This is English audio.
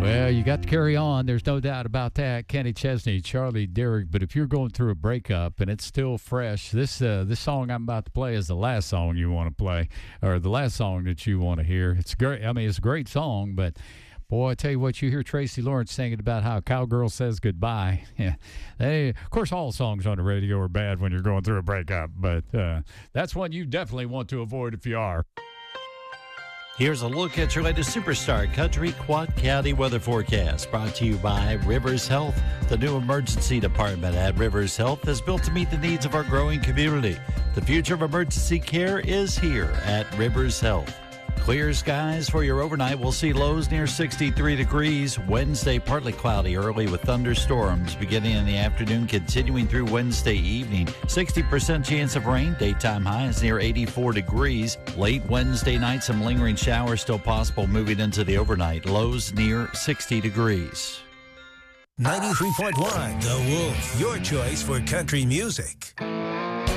Well, you got to carry on. There's no doubt about that. Kenny Chesney, Charlie Derrick. But if you're going through a breakup and it's still fresh, this song I'm about to play is the last song you want to play, or the last song that you want to hear. It's great. I mean, it's a great song, but boy, I tell you what, you hear Tracy Lawrence singing about how a cowgirl says goodbye. Yeah, of course, all songs on the radio are bad when you're going through a breakup, but that's one you definitely want to avoid if you are. Here's a look at your latest Superstar Country Quad County weather forecast, brought to you by Rivers Health. The new emergency department at Rivers Health is built to meet the needs of our growing community. The future of emergency care is here at Rivers Health. Clear skies for your overnight. We'll see lows near 63 degrees. Wednesday, partly cloudy early with thunderstorms beginning in the afternoon, continuing through Wednesday evening. 60% chance of rain. Daytime high is near 84 degrees. Late Wednesday night, some lingering showers still possible moving into the overnight. Lows near 60 degrees. 93.1 The Wolf, your choice for country music.